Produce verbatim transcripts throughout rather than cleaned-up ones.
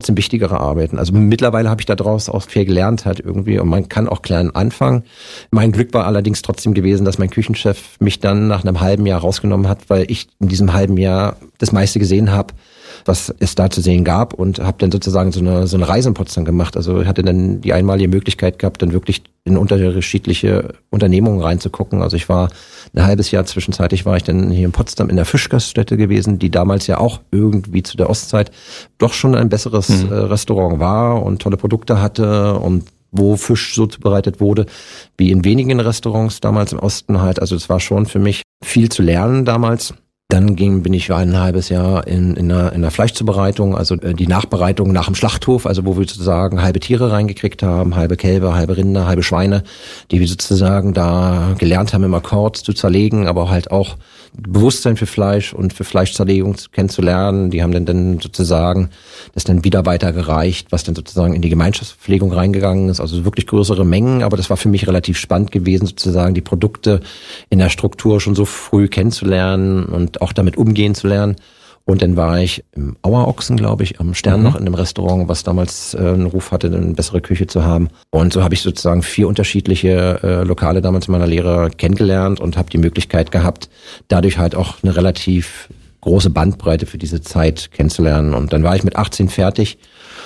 trotzdem wichtigere Arbeiten. Also mittlerweile habe ich daraus auch viel gelernt halt irgendwie und man kann auch klein anfangen. Mein Glück war allerdings trotzdem gewesen, dass mein Küchenchef mich dann nach einem halben Jahr rausgenommen hat, weil ich in diesem halben Jahr das meiste gesehen habe, was es da zu sehen gab und habe dann sozusagen so eine so eine Reise in Potsdam gemacht. Also ich hatte dann die einmalige Möglichkeit gehabt, dann wirklich in unterschiedliche Unternehmungen reinzugucken. Also ich war ein halbes Jahr zwischenzeitlich war ich dann hier in Potsdam in der Fischgaststätte gewesen, die damals ja auch irgendwie zu der Ostzeit doch schon ein besseres mhm. äh, Restaurant war und tolle Produkte hatte und wo Fisch so zubereitet wurde, wie in wenigen Restaurants damals im Osten halt. Also es war schon für mich viel zu lernen damals. Dann ging, bin ich für ein halbes Jahr in, in, einer, in einer Fleischzubereitung, also die Nachbereitung nach dem Schlachthof, also wo wir sozusagen halbe Tiere reingekriegt haben, halbe Kälber, halbe Rinder, halbe Schweine, die wir sozusagen da gelernt haben im Akkord zu zerlegen, aber halt auch Bewusstsein für Fleisch und für Fleischzerlegung kennenzulernen. Die haben dann, dann sozusagen das dann wieder weitergereicht, was dann sozusagen in die Gemeinschaftsverpflegung reingegangen ist, also wirklich größere Mengen, aber das war für mich relativ spannend gewesen, sozusagen die Produkte in der Struktur schon so früh kennenzulernen und auch damit umgehen zu lernen. Und dann war ich im Auerochsen, glaube ich, am Stern mhm. noch in einem Restaurant, was damals äh, einen Ruf hatte, eine bessere Küche zu haben. Und so habe ich sozusagen vier unterschiedliche äh, Lokale damals in meiner Lehre kennengelernt und habe die Möglichkeit gehabt, dadurch halt auch eine relativ große Bandbreite für diese Zeit kennenzulernen. Und dann war ich mit achtzehn fertig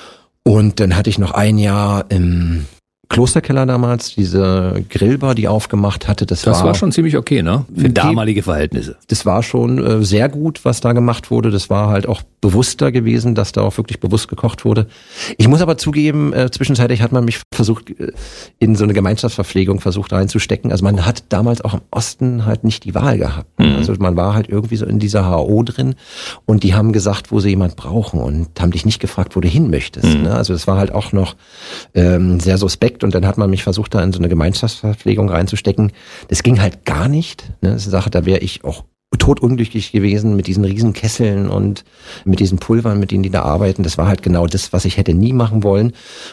und dann hatte ich noch ein Jahr im Klosterkeller damals, diese Grillbar, die aufgemacht hatte, das, das war... Das war schon ziemlich okay, ne? Für die, damalige Verhältnisse. Das war schon äh, sehr gut, was da gemacht wurde. Das war halt auch bewusster gewesen, dass da auch wirklich bewusst gekocht wurde. Ich muss aber zugeben, äh, zwischenzeitlich hat man mich versucht, äh, in so eine Gemeinschaftsverpflegung versucht reinzustecken. Also man hat damals auch im Osten halt nicht die Wahl gehabt. Mhm. Also man war halt irgendwie so in dieser H O drin und die haben gesagt, wo sie jemand brauchen und haben dich nicht gefragt, wo du hin möchtest. Mhm. Ne? Also das war halt auch noch ähm, sehr suspekt. Und dann hat man mich versucht, da in so eine Gemeinschaftsverpflegung reinzustecken. Das ging halt gar nicht. Ne? Das ist eine Sache, da wäre ich auch totunglücklich gewesen mit diesen riesen Kesseln und mit diesen Pulvern, mit denen die da arbeiten. Das war halt genau das, was ich hätte nie machen wollen.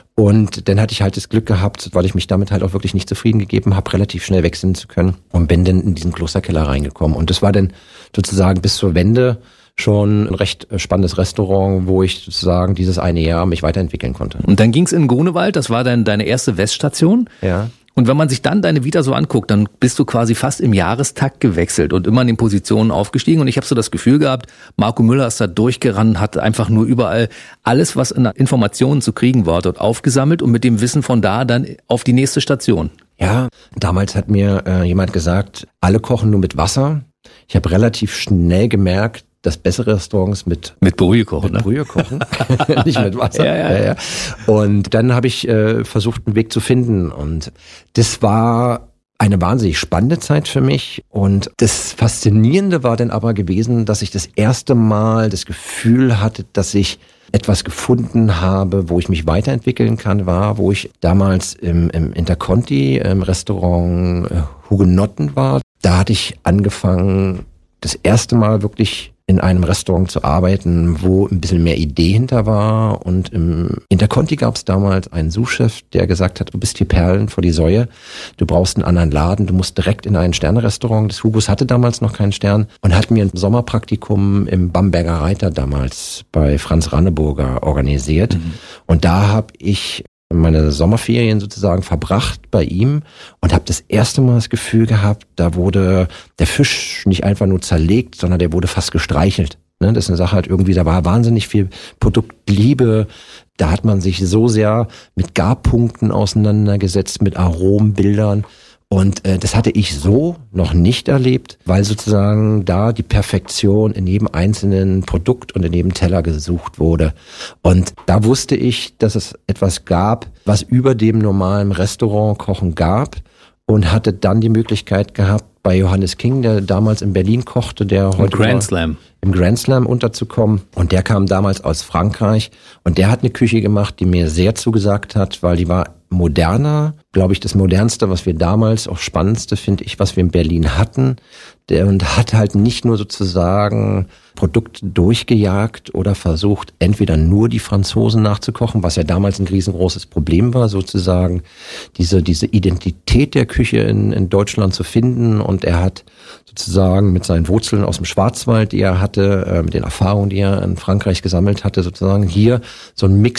Und dann hatte ich halt das Glück gehabt, weil ich mich damit halt auch wirklich nicht zufrieden gegeben habe, relativ schnell wechseln zu können und bin dann in diesen Klosterkeller reingekommen. Und das war dann sozusagen bis zur Wende schon ein recht spannendes Restaurant, wo ich sozusagen dieses eine Jahr mich weiterentwickeln konnte. Und dann ging's in Grunewald, das war dann deine erste Weststation. Ja. Und wenn man sich dann deine Vita so anguckt, dann bist du quasi fast im Jahrestakt gewechselt und immer in den Positionen aufgestiegen. Und ich habe so das Gefühl gehabt, Marco Müller ist da durchgerannt, hat einfach nur überall alles, was in Informationen zu kriegen war, dort aufgesammelt und mit dem Wissen von da dann auf die nächste Station. Ja, damals hat mir äh, jemand gesagt, alle kochen nur mit Wasser. Ich habe relativ schnell gemerkt, dass bessere Restaurants mit mit Brühe kochen, mit ne? Brühe kochen, nicht mit Wasser. Ja, ja, ja. Ja, ja. Und dann habe ich äh, versucht, einen Weg zu finden. Und das war eine wahnsinnig spannende Zeit für mich. Und das Faszinierende war dann aber gewesen, dass ich das erste Mal das Gefühl hatte, dass ich etwas gefunden habe, wo ich mich weiterentwickeln kann, war, wo ich damals im, im Interconti, im Restaurant äh, Hugenotten war. Da hatte ich angefangen, das erste Mal wirklich in einem Restaurant zu arbeiten, wo ein bisschen mehr Idee hinter war. Und im Interconti gab es damals einen Sous-Chef, der gesagt hat, du bist hier Perlen vor die Säue, du brauchst einen anderen Laden, du musst direkt in ein Sterne-Restaurant. Das Hugos hatte damals noch keinen Stern und hat mir ein Sommerpraktikum im Bamberger Reiter damals bei Franz Ranneburger organisiert. Mhm. Und da habe ich meine Sommerferien sozusagen verbracht bei ihm und habe das erste Mal das Gefühl gehabt, da wurde der Fisch nicht einfach nur zerlegt, sondern der wurde fast gestreichelt. Ne? Das ist eine Sache halt irgendwie, da war wahnsinnig viel Produktliebe, da hat man sich so sehr mit Garpunkten auseinandergesetzt, mit Arombildern. Und äh, das hatte ich so noch nicht erlebt, weil sozusagen da die Perfektion in jedem einzelnen Produkt und in jedem Teller gesucht wurde. Und da wusste ich, dass es etwas gab, was über dem normalen Restaurantkochen gab und hatte dann die Möglichkeit gehabt, bei Johannes King, der damals in Berlin kochte, der heute Im Grand Slam. im Grand Slam unterzukommen. Und der kam damals aus Frankreich und der hat eine Küche gemacht, die mir sehr zugesagt hat, weil die war moderner, glaube ich, das modernste, was wir damals, auch spannendste, finde ich, was wir in Berlin hatten. Der und hat halt nicht nur sozusagen Produkte durchgejagt oder versucht, entweder nur die Franzosen nachzukochen, was ja damals ein riesengroßes Problem war, sozusagen diese diese Identität der Küche in, in Deutschland zu finden. Und er hat sozusagen mit seinen Wurzeln aus dem Schwarzwald, die er hatte, äh, mit den Erfahrungen, die er in Frankreich gesammelt hatte, sozusagen hier so ein Mix